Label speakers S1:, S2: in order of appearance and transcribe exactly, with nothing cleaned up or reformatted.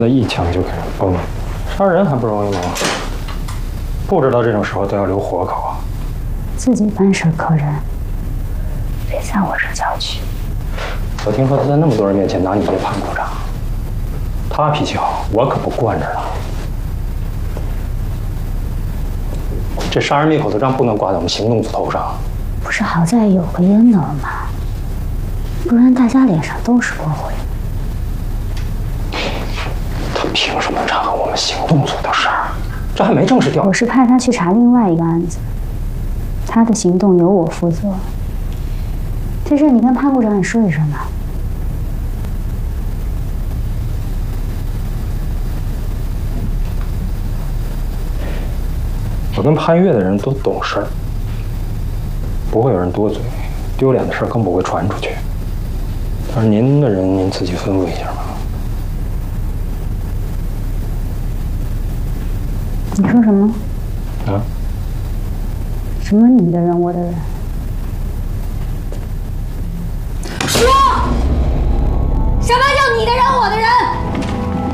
S1: 那一枪就给人崩了，杀人还不容易吗？不知道这种时候都要留活口啊！
S2: 自己办事可人，别在我这搅局。
S1: 我听说他在那么多人面前拿你做潘股长，他脾气好，我可不惯着呢。这杀人灭口的账不能挂在我们行动组头上。
S2: 不是好在有个烟头吗？不然大家脸上都是国徽。
S1: 他凭什么查我们行动组的事儿？这还没正式调查。
S2: 我是派他去查另外一个案子，他的行动由我负责。这事你跟潘部长也说一声吧。
S1: 我跟潘越的人都懂事儿，不会有人多嘴，丢脸的事更不会传出去。但是您的人，您自己吩咐一下吧。
S2: 你说什么？
S1: 啊？
S2: 什么你的人，我的人？
S3: 说，什么叫你的人，我的人？